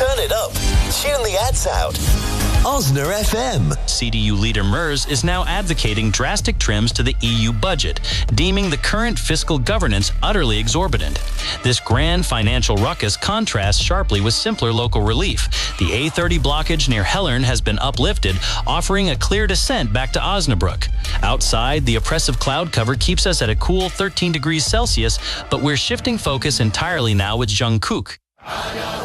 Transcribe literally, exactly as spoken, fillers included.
Turn it up. Tune the ads out. Osner F M. C D U leader Mers is now advocating drastic trims to the E U budget, deeming the current fiscal governance utterly exorbitant. This grand financial ruckus contrasts sharply with simpler local relief. The A thirty blockage near Hellern has been uplifted, offering a clear descent back to Osnabrück. Outside, the oppressive cloud cover keeps us at a cool thirteen degrees Celsius, but we're shifting focus entirely now with Jungkook.